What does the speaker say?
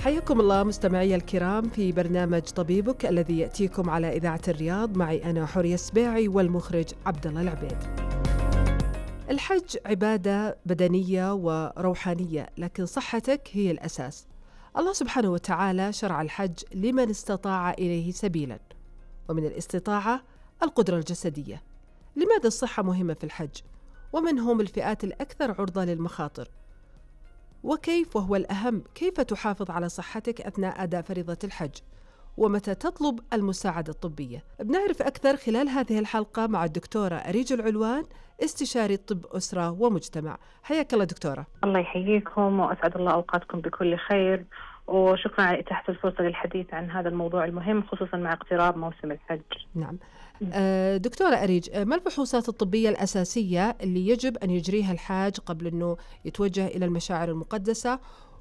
حياكم الله مستمعي الكرام في برنامج طبيبك الذي يأتيكم على إذاعة الرياض، معي أنا حورية السباعي والمخرج عبد الله العبيد. الحج عبادة بدنية وروحانية، لكن صحتك هي الأساس. الله سبحانه وتعالى شرع الحج لمن استطاع إليه سبيلا، ومن الاستطاعة القدرة الجسدية. لماذا الصحة مهمة في الحج؟ ومن هم الفئات الأكثر عرضة للمخاطر؟ وكيف، وهو الأهم، كيف تحافظ على صحتك أثناء أداء فريضة الحج؟ ومتى تطلب المساعدة الطبية؟ بنعرف أكثر خلال هذه الحلقة مع الدكتورة أريج العلوان، استشاري طب أسرة ومجتمع. حياك الله دكتورة. الله يحييكم وأسعد الله أوقاتكم بكل خير، وشكرا على إتاحة الفرصة للحديث عن هذا الموضوع المهم خصوصا مع اقتراب موسم الحج. نعم. دكتورة أريج، ما الفحوصات الطبية الأساسية اللي يجب أن يجريها الحاج قبل أنه يتوجه إلى المشاعر المقدسة؟